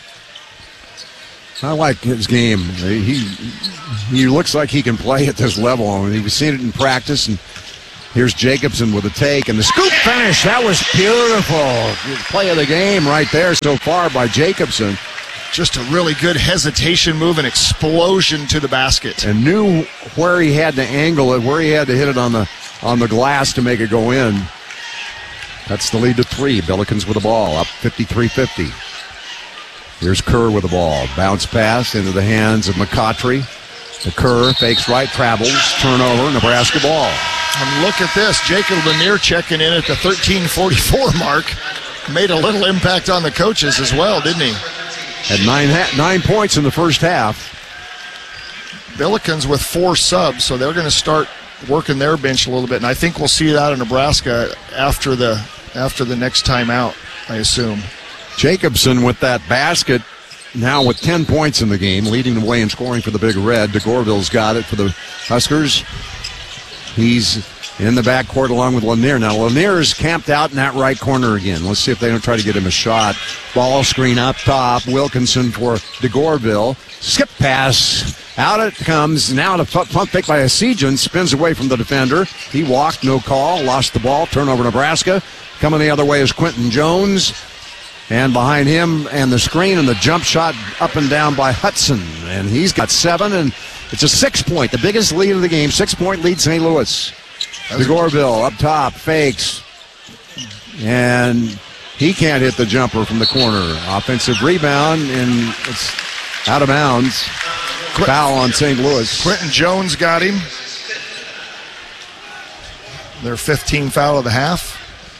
I like his game. He looks like he can play at this level. I mean, we've seen it in practice, and here's Jacobson with a take and the scoop finish. That was beautiful. Play of the game right there so far by Jacobson.
Just a really good hesitation move and explosion to the basket.
And knew where he had to angle it, where he had to hit it on the glass to make it go in. That's the lead to 3. Billikens with the ball, up 53-50. Here's Kerr with the ball. Bounce pass into the hands of McCautry. The Kerr fakes right, travels, turnover, Nebraska ball.
And look at this. Jacob Lanier checking in at the 13:44 mark. Made a little impact on the coaches as well, didn't he?
Had 9 points in the first half.
Billikens with 4 subs, so they're going to start working their bench a little bit. And I think we'll see it out of Nebraska after the next time out, I assume.
Jacobson with that basket, now with 10 points in the game, leading the way in scoring for the Big Red. DeGorville's got it for the Huskers. He's in the backcourt along with Lanier. Now, Lanier is camped out in that right corner again. Let's see if they don't try to get him a shot. Ball screen up top. Wilkinson for DeGorville. Skip pass. Out it comes. Now the pump fake by Esijan. Spins away from the defender. He walked, no call. Lost the ball. Turnover Nebraska. Coming the other way is Quentin Jones. And behind him and the screen and the jump shot up and down by Hudson. And he's got 7, and it's a 6-point, the biggest lead of the game. 6-point lead, St. Louis. DeGorville up top, fakes. And he can't hit the jumper from the corner. Offensive rebound, and it's out of bounds. Foul on St. Louis.
Quentin Jones got him. Their 15th foul of the half.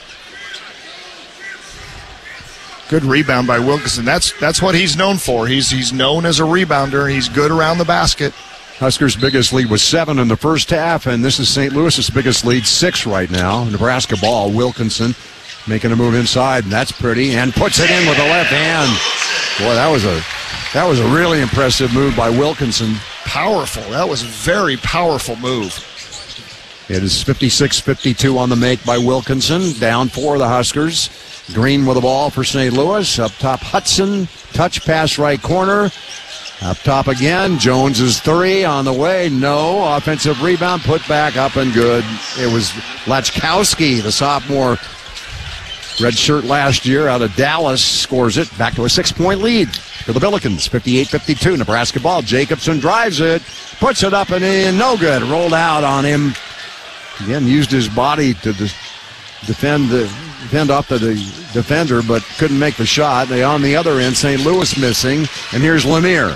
Good rebound by Wilkinson. That's what he's known for. He's known as a rebounder. He's good around the basket.
Huskers' biggest lead was 7 in the first half, and this is St. Louis's biggest lead, 6 right now. Nebraska ball. Wilkinson making a move inside, and that's pretty, and puts it in with the left hand. Boy, that was a really impressive move by Wilkinson.
Powerful. That was a very powerful move.
It is 56-52 on the make by Wilkinson. Down 4 the Huskers. Green with the ball for St. Louis. Up top, Hudson. Touch pass right corner. Up top again. Jones' 3 on the way. No. Offensive rebound. Put back up and good. It was Lachkowski, the sophomore red shirt last year out of Dallas, scores it. Back to a 6-point lead for the Billikens. 58-52. Nebraska ball. Jacobson drives it. Puts it up and in. No good. Rolled out on him. Again, used his body to defend off the defender, but couldn't make the shot. On the other end, St. Louis missing. And here's Lanier.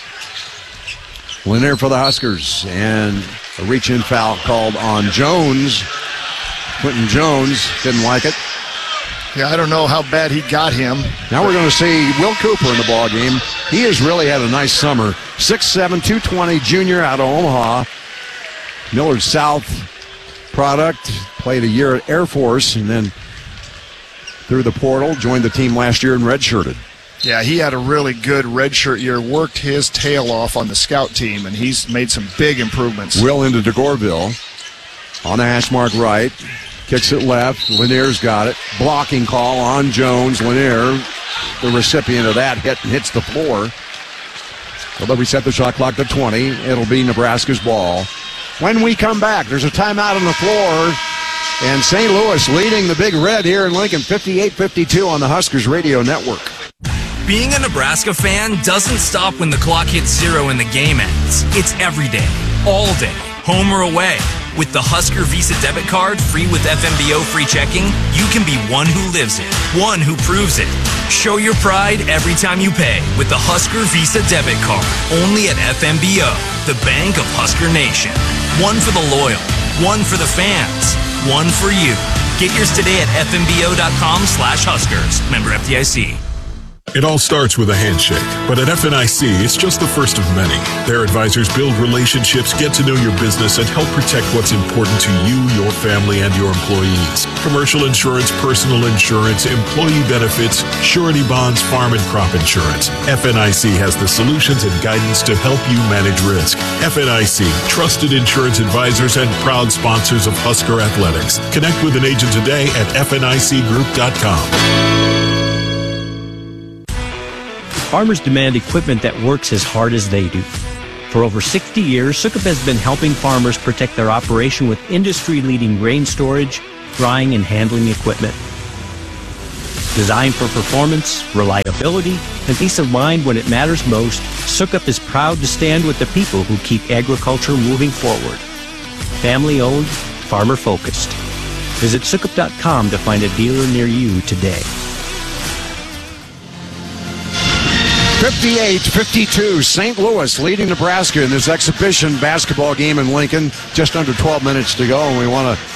Lanier for the Huskers. And a reach-in foul called on Jones. Quentin Jones didn't like it.
Yeah, I don't know how bad he got him.
Now we're going to see Will Cooper in the ball game. He has really had a nice summer. 6'7", 220 junior out of Omaha. Millard South product. Played a year at Air Force and then through the portal. Joined the team last year and redshirted.
Yeah, he had a really good redshirt year. Worked his tail off on the scout team, and he's made some big improvements.
Will into DeGorville. On the hash mark right. Kicks it left. Lanier's got it. Blocking call on Jones. Lanier, the recipient of that, hits the floor. Although we set the shot clock to 20, it'll be Nebraska's ball. When we come back, there's a timeout on the floor. And St. Louis leading the Big Red here in Lincoln, 58-52 on the Huskers Radio Network.
Being a Nebraska fan doesn't stop when the clock hits 0 and the game ends. It's every day, all day, home or away. With the Husker Visa debit card, free with FMBO free checking, you can be one who lives it, one who proves it. Show your pride every time you pay with the Husker Visa debit card, only at FMBO, the bank of Husker Nation. One for the loyal, one for the fans, one for you. Get yours today at fmbo.com/Huskers. Member FDIC.
It all starts with a handshake, but at FNIC, it's just the first of many. Their advisors build relationships, get to know your business, and help protect what's important to you, your family, and your employees. Commercial insurance, personal insurance, employee benefits, surety bonds, farm and crop insurance. FNIC has the solutions and guidance to help you manage risk. FNIC, trusted insurance advisors and proud sponsors of Husker Athletics. Connect with an agent today at FNICgroup.com.
Farmers demand equipment that works as hard as they do. For over 60 years, Sukup has been helping farmers protect their operation with industry-leading grain storage, drying, and handling equipment. Designed for performance, reliability, and peace of mind when it matters most, Sukup is proud to stand with the people who keep agriculture moving forward. Family-owned, farmer-focused. Visit Sukup.com to find a dealer near you today.
58-52, St. Louis leading Nebraska in this exhibition basketball game in Lincoln. Just under 12 minutes to go, and we want to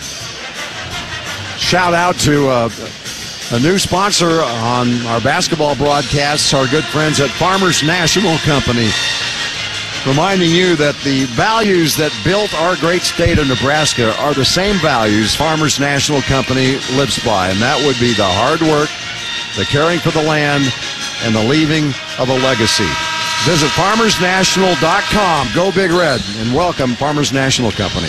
shout out to a new sponsor on our basketball broadcasts, our good friends at Farmers National Company, reminding you that the values that built our great state of Nebraska are the same values Farmers National Company lives by, and that would be the hard work, the caring for the land, and the leaving of a legacy. Visit farmersnational.com. Go Big Red, and welcome Farmers National Company.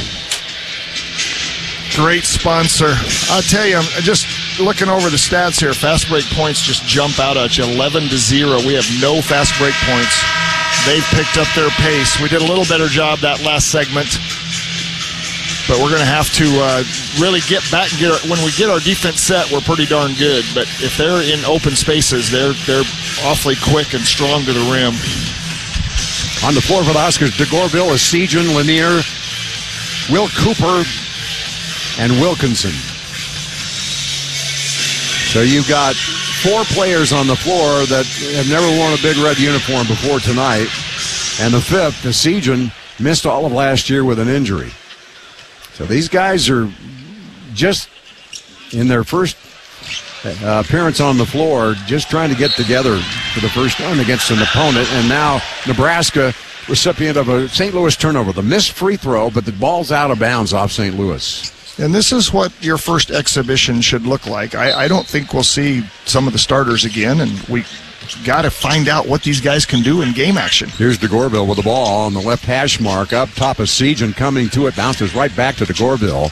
Great sponsor. I'll tell you, I'm just looking over the stats here. Fast break points just jump out at you, 11-0. We have no fast break points. They've picked up their pace. We did a little better job that last segment, but we're going to have to really get back and when we get our defense set, we're pretty darn good. But if they're in open spaces, they're awfully quick and strong to the rim.
On the floor for the Huskers, DeGorville, Essegian, Lanier, Will Cooper, and Wilkinson. So you've got 4 players on the floor that have never worn a Big Red uniform before tonight. And the 5th, Essegian, missed all of last year with an injury. So these guys are just in their first appearance on the floor, just trying to get together for the first time against an opponent. And now Nebraska, recipient of a St. Louis turnover. The missed free throw, but the ball's out of bounds off St. Louis.
And this is what your first exhibition should look like. I don't think we'll see some of the starters again, and we got to find out what these guys can do in game action.
Here's DeGorville with the ball on the left hash mark. Up top of Essegian coming to it. Bounces right back to DeGorville.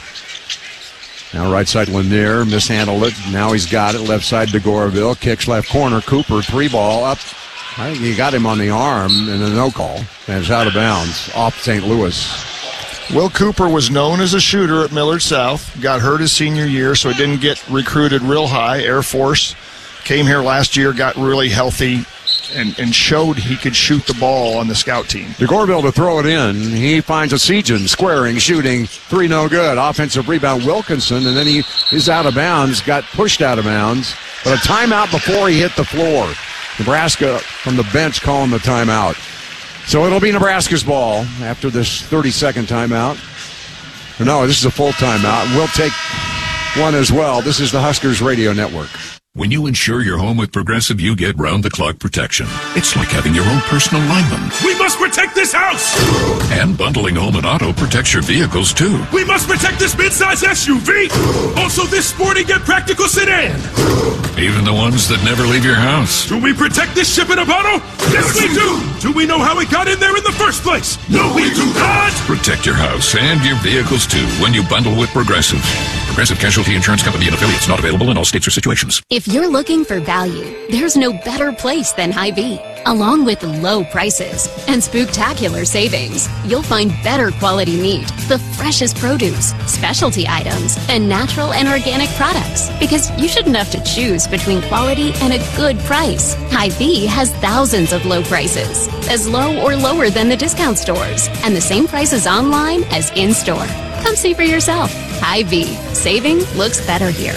Now right side Lanier. Mishandled it. Now he's got it. Left side DeGorville. Kicks left corner. Cooper. 3 ball up. I think he got him on the arm in a no call. And it's out of bounds off St. Louis.
Will Cooper was known as a shooter at Millard South. Got hurt his senior year, so he didn't get recruited real high. Air Force. Came here last year, got really healthy, and showed he could shoot the ball on the scout team.
DeGorville to throw it in. He finds Essegian squaring, shooting. 3 no good. Offensive rebound, Wilkinson, and then he is out of bounds, got pushed out of bounds. But a timeout before he hit the floor. Nebraska from the bench calling the timeout. So it'll be Nebraska's ball after this 30-second timeout. No, this is a full timeout. We'll take one as well. This is the Huskers Radio Network.
When you insure your home with Progressive, you get round-the-clock protection. It's like having your own personal lineman.
We must protect this house!
And bundling home and auto protects your vehicles, too.
We must protect this midsize SUV! Also this sporty yet practical sedan!
Even the ones that never leave your house.
Do we protect this ship in a bottle? Yes, we do! Do we know how it got in there in the first place? No, we do not!
Protect your house and your vehicles, too, when you bundle with Progressive. Progressive Casualty Insurance Company and affiliates, not available in all states or situations.
If you're looking for value, there's no better place than Hy-Vee. Along with low prices and spooktacular savings, you'll find better quality meat, the freshest produce, specialty items, and natural and organic products. Because you shouldn't have to choose between quality and a good price. Hy-Vee has thousands of low prices, as low or lower than the discount stores, and the same prices online as in-store. Come see for yourself. Hy-Vee. Saving looks better here.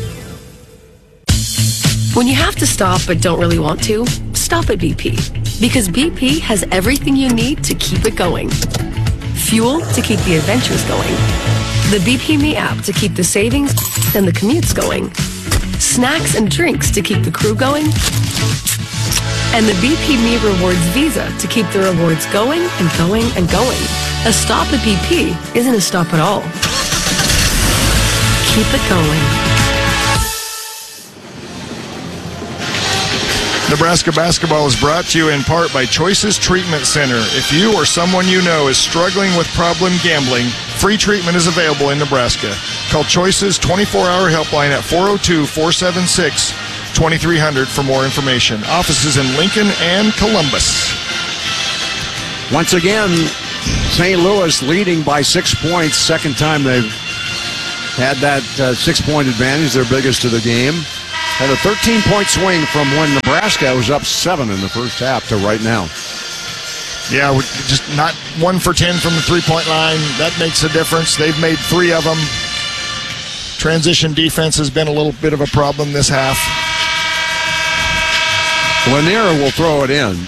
When you have to stop but don't really want to, stop at BP. Because BP has everything you need to keep it going. Fuel to keep the adventures going. The BP Me app to keep the savings and the commutes going. snacks and drinks to keep the crew going, and the BP Me Rewards Visa to keep the rewards going and going and going. A stop at BP isn't a stop at all. Keep it going.
Nebraska basketball is brought to you in part by Choices Treatment Center. If you or someone you know is struggling with problem gambling, free treatment is available in Nebraska. Call Choices 24-hour helpline at 402-476-2300 for more information. Offices in Lincoln and Columbus.
Once again, St. Louis leading by 6 points. Second time they've had that 6-point advantage, their biggest of the game. Had a 13-point swing from when Nebraska was up 7 in the first half to right now.
Yeah, we're just not 1 for 10 from the three-point line. That makes a difference. They've made 3 of them. Transition defense has been a little bit of a problem this half.
Lanier will throw it in.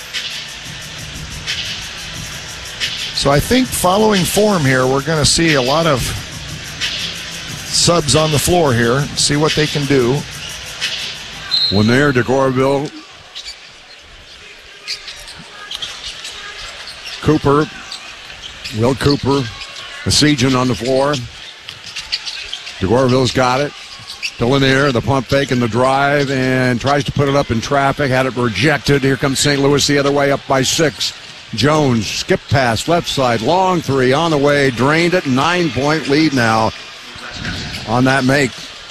So I think following form here, we're going to see a lot of subs on the floor here. See what they can do.
Lanier, DeGorville, Cooper, Will Cooper, Esigian on the floor. DeGorville's got it. To Lanier, the pump fake and the drive, and tries to put it up in traffic. Had it rejected. Here comes St. Louis the other way, up by 6. Jones, skip pass, left side, long 3 on the way, drained it. 9-point lead now on that make.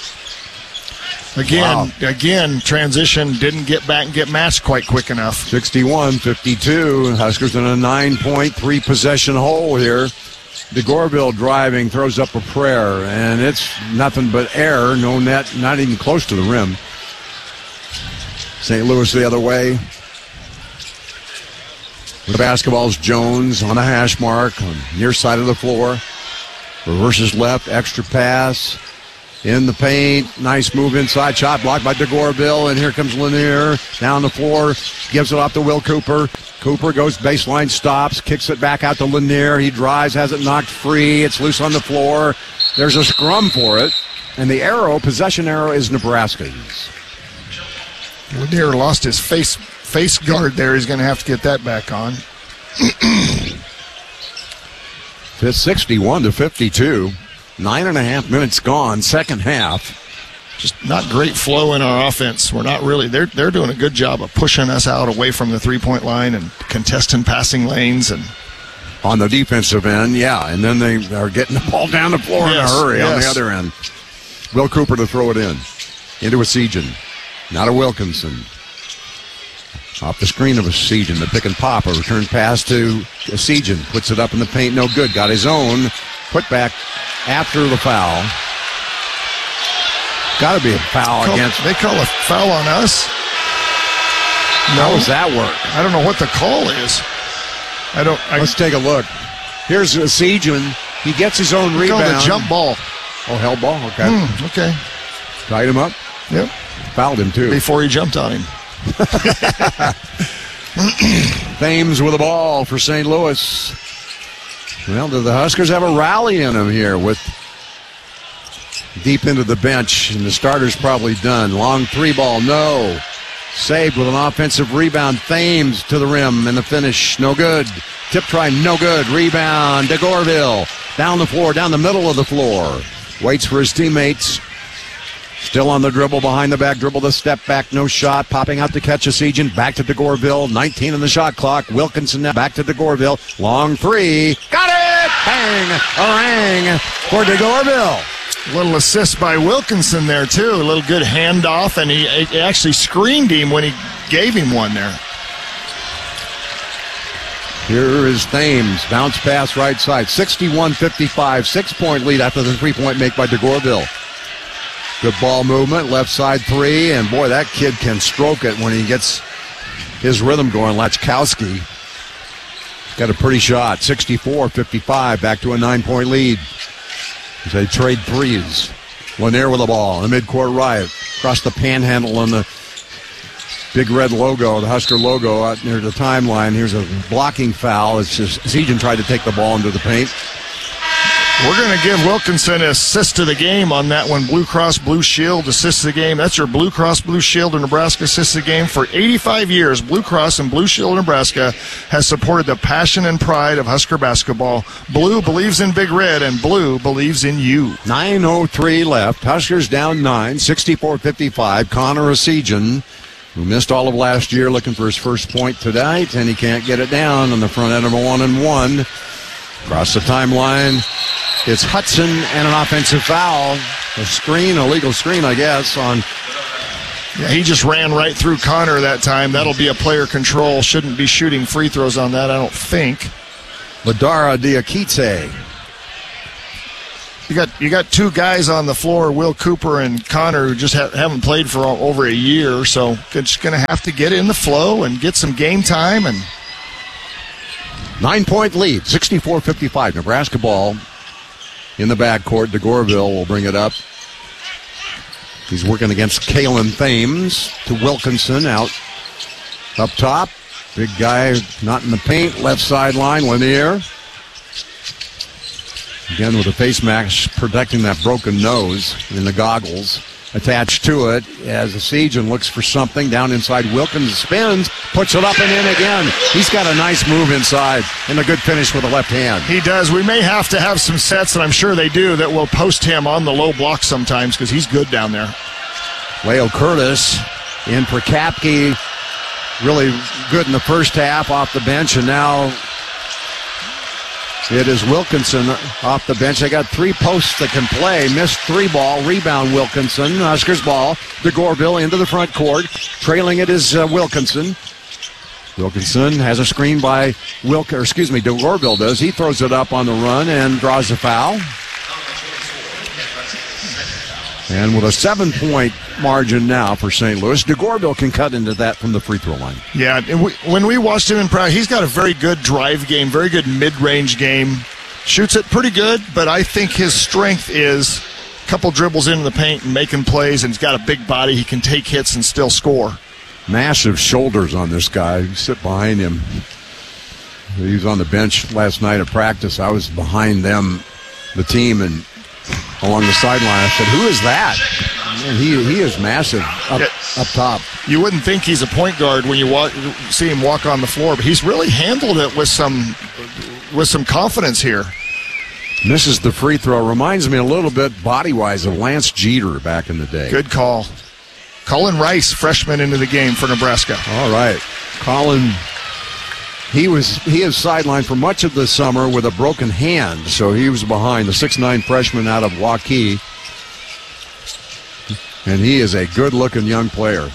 Again, transition didn't get back and get matched quite quick enough.
61-52. Huskers in a 9-point, 3-possession hole here. DeGorville driving, throws up a prayer, and it's nothing but air. No net, not even close to the rim. St. Louis the other way. The basketball's Jones on the hash mark on near side of the floor. Reverses left, extra pass. In the paint, nice move inside, shot blocked by DeGorville, and here comes Lanier down the floor, gives it off to Will Cooper. Cooper goes baseline, stops, kicks it back out to Lanier. He drives, has it knocked free. It's loose on the floor. There's a scrum for it, and the possession arrow is Nebraska's.
Lanier lost his face guard there. He's going to have to get that back on.
It's 61-52. 9.5 minutes gone, second half.
Just not great flow in our offense. We're not really, they're doing a good job of pushing us out away from the three-point line and contesting passing lanes. And
on the defensive end, yeah, and then they are getting the ball down the floor in a hurry on the other end. Will Cooper to throw it into Esigian. Now to Wilkinson. Off the screen of Esigian, the pick and pop, a return pass to Esigian. Puts it up in the paint, no good. Got his own put back after the foul. Got to be a foul against.
They call a foul on us? No.
How does that work?
I don't know what the call is.
Let's take a look. Here's Esigian. He gets his own rebound.
Called a jump ball.
Oh, hell ball? Okay.
Okay.
Tied him up?
Yep.
Fouled him, too.
Before he jumped on him.
Thames with the ball for St. Louis. Well, do the Huskers have a rally in them here with deep into the bench, and the starter's probably done. Long 3-ball, no. Saved with an offensive rebound. Thames to the rim, and the finish, no good. Tip try, no good. Rebound, DeGorville. Down the floor, down the middle of the floor. Waits for his teammates. Still on the dribble, behind the back dribble, the step back, no shot. Popping out to catch Esigian. Back to DeGorville. 19 on the shot clock. Wilkinson now back to DeGorville. Long 3. Got it! Bang! A rang for DeGorville.
Little assist by Wilkinson there, too. A little good handoff, and he actually screened him when he gave him one there.
Here is Thames. Bounce pass right side. 61-55. 6-point lead after the 3-point make by DeGorville. Good ball movement. Left side 3. And, boy, that kid can stroke it when he gets his rhythm going. Lachkowski got a pretty shot. 64-55. Back to a 9-point lead. As they trade threes. Lanier with the ball in the midcourt right. Across the panhandle on the big red logo, the Husker logo out near the timeline. Here's a blocking foul. It's just Esigian tried to take the ball into the paint.
We're going to give Wilkinson an assist to the game on that one. Blue Cross Blue Shield assist to the game. That's your Blue Cross Blue Shield of Nebraska assist to the game. For 85 years, Blue Cross and Blue Shield of Nebraska has supported the passion and pride of Husker basketball. Blue believes in Big Red, and Blue believes in you.
9:03 left. Huskers down 9, 64-55. Connor Essegian, who missed all of last year, looking for his first point tonight, and he can't get it down on the front end of a 1-and-1. Across the timeline, it's Hudson and an offensive foul. A screen, a legal screen, I guess, on...
Yeah, he just ran right through Connor that time. That'll be a player control. Shouldn't be shooting free throws on that, I don't think.
Ladara Diakite.
You got two guys on the floor, Will Cooper and Connor, who just haven't played for over a year, so just going to have to get in the flow and get some game time. And
9-point lead, 64-55. Nebraska ball in the backcourt. DeGorville will bring it up. He's working against Kalen Thames to Wilkinson out up top. Big guy not in the paint. Left sideline, Lanier. Again with a face mask protecting that broken nose in the goggles. Attached to it as Essegian looks for something down inside. Wilkins spins, puts it up and in again. He's got a nice move inside and a good finish with the left hand.
He does. We may have to have some sets, and I'm sure they do, that will post him on the low block sometimes because he's good down there.
Leo Curtis in for Kapke. Really good in the first half off the bench, and now it is Wilkinson off the bench. They got 3 posts that can play. Missed 3 ball. Rebound Wilkinson. Huskers ball. DeGorville into the front court. Trailing it is Wilkinson. Wilkinson has a screen by DeGorville does. He throws it up on the run and draws a foul. And with a 7-point margin now for St. Louis, DeGorville can cut into that from the free throw line.
Yeah, when we watched him in practice, he's got a very good drive game, very good mid-range game. Shoots it pretty good, but I think his strength is a couple dribbles into the paint and making plays, and he's got a big body. He can take hits and still score.
Massive shoulders on this guy. You sit behind him. He was on the bench last night at practice. I was behind them, the team, and along the sideline. I said, who is that? Man, he is massive up top.
You wouldn't think he's a point guard when you see him walk on the floor, but he's really handled it with some confidence here.
Misses the free throw. Reminds me a little bit body-wise of Lance Jeter back in the day.
Good call. Colin Rice, freshman into the game for Nebraska.
All right. Colin, he is sidelined for much of the summer with a broken hand, so he was behind the 6'9" freshman out of Waukee. And he is a good-looking young player.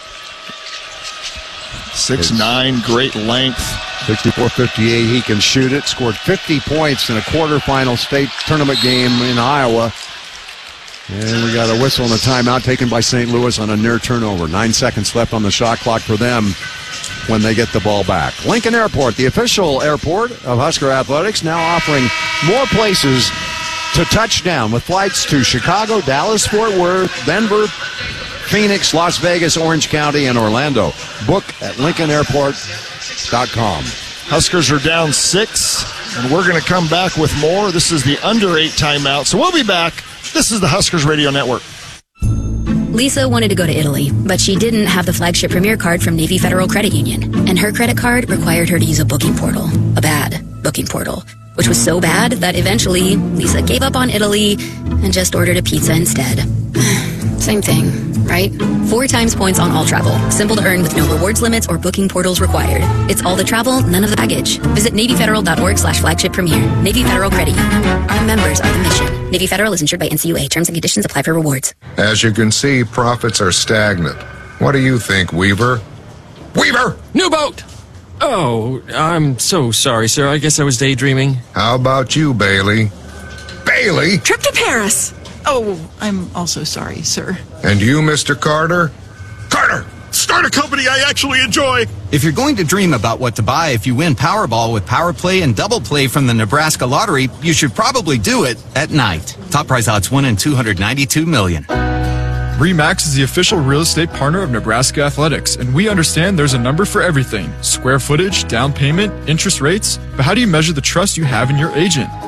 6'9", great length.
64-58, he can shoot it. Scored 50 points in a quarterfinal state tournament game in Iowa. And we got a whistle and a timeout taken by St. Louis on a near turnover. 9 seconds left on the shot clock for them when they get the ball back. Lincoln Airport, the official airport of Husker Athletics, now offering more places to touchdown with flights to Chicago, Dallas, Fort Worth, Denver, Phoenix, Las Vegas, Orange County, and Orlando. Book at LincolnAirport.com.
Huskers are down 6, and we're going to come back with more. This is the under 8 timeout, so we'll be back. This is the Huskers Radio Network.
Lisa wanted to go to Italy, but she didn't have the flagship Premier card from Navy Federal Credit Union, and her credit card required her to use a booking portal, a bad booking portal, which was so bad that eventually Lisa gave up on Italy and just ordered a pizza instead. Same thing, right? 4 times points on all travel. Simple to earn with no rewards limits or booking portals required. It's all the travel, none of the baggage. Visit NavyFederal.org/flagship premier. Navy Federal Credit Union. Our members are the mission. Navy Federal is insured by NCUA. Terms and conditions apply for rewards.
As you can see, profits are stagnant. What do you think, Weaver? Weaver!
New boat! Oh, I'm so sorry, sir. I guess I was daydreaming.
How about you, Bailey? Bailey?
Trip to Paris. Oh, I'm also sorry, sir.
And you, Mr. Carter?
Carter! Start a company I actually enjoy!
If you're going to dream about what to buy if you win Powerball with Power Play and Double Play from the Nebraska Lottery, you should probably do it at night. Top prize odds 1 in 292 million.
RE/MAX is the official real estate partner of Nebraska Athletics, and we understand there's a number for everything. Square footage, down payment, interest rates. But how do you measure the trust you have in your agent?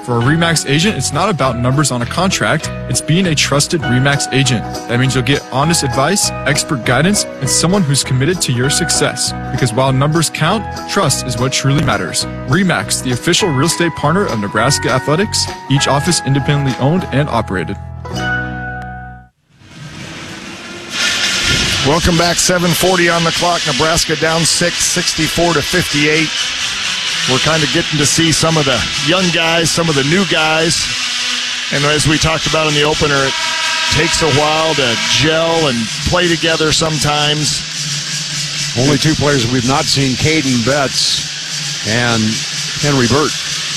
For a RE/MAX agent, it's not about numbers on a contract. It's being a trusted RE/MAX agent. That means you'll get honest advice, expert guidance, and someone who's committed to your success. Because while numbers count, trust is what truly matters. RE/MAX, the official real estate partner of Nebraska Athletics, each office independently owned and operated.
Welcome back. 7:40 on the clock. Nebraska down 6, 64-58. We're kind of getting to see some of the young guys, some of the new guys. And as we talked about in the opener, it takes a while to gel and play together sometimes.
Only two players we've not seen, Caden Betts and Henry Burt.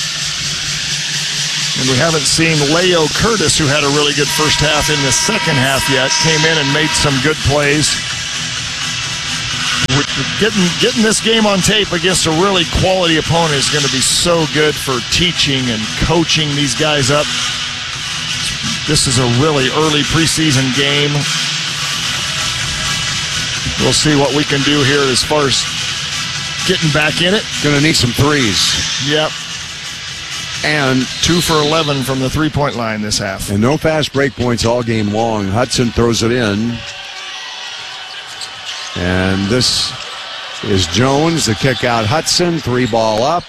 And we haven't seen Leo Curtis, who had a really good first half, in the second half yet. Came in and made some good plays. Getting this game on tape against a really quality opponent is going to be so good for teaching and coaching these guys up. This is a really early preseason game. We'll see what we can do here as far as getting back in it.
Going to need some threes.
Yep. And 2 for 11 from the three-point line this half.
And no fast break points all game long. Hudson throws it in. And this is Jones, the kick out Hudson, 3 ball up.